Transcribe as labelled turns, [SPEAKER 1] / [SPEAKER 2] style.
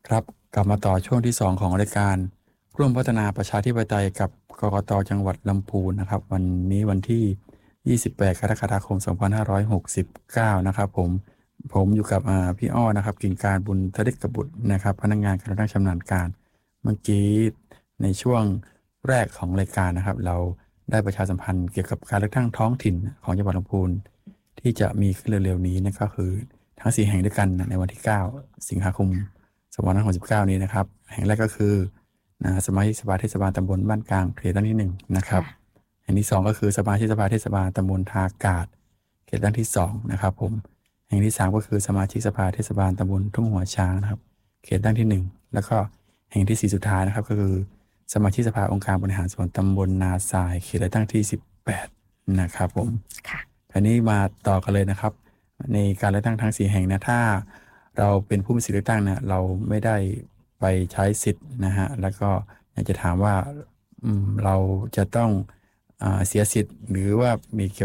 [SPEAKER 1] ครับกลับมาต่อช่วงที่2ของรายการร่วมพัฒนาประชาธิปไตยกับกกตจังหวัดลำพูนนะครับวันนี้วันที่28กรกฎาคม2569นะครับผมอยู่กับพี่อ้อนะครับกิ่งการบุญธเดชกบุตรนะครับพนักงานการเลือกตั้งชำนาญการเมื่อกี้ในช่วงแรกของรายการนะครับเราได้ประชาสัมพันธ์เกี่ยวกับการเลือกตั้งท้องถิ่นของจังหวัดลำพูนที่จะมีขึ้นเร็วๆนี้นั่นก็คือทั้ง4แห่งด้วยกันในวันที่9สิงหาคม2569นี้นะครับแห่งแรกก็คือสมาชิกสภาเทศบาลตำบลบ้านกลางเขตตั้งที่1นะครับ
[SPEAKER 2] ค่ะ
[SPEAKER 1] แห่งที่2ก็คือสมาชิกสภาเทศบาลตำบลทากาศเขตตั้งที่2นะครับผมแห่งที่3ก็คือสมาชิกสภาเทศบาลตำบลทุ่งหัวช้างนะครับเขตตั้งที่1แล้วก็แห่งที่4สุดท้ายนะครับก็คือสมาชิกสภาองค์การบริหารส่วนตำบลนาทรายเขตเลือกตั้งที่18นะครับผม
[SPEAKER 2] ค่ะ
[SPEAKER 1] คราวนี้มาต่อกันเลยนะครับในการเลือกตั้งทั้ง4แห่งนะถ้าเราเป็นผู้มีสิทธิเลือกตั้งเนี่ยเราไม่ได้ไปใช้สิทธิ์นะฮะแล้วก็อยากจะถามว่าเราจะต้องเสียสิทธิ์หรือว่ามีเกี่ยว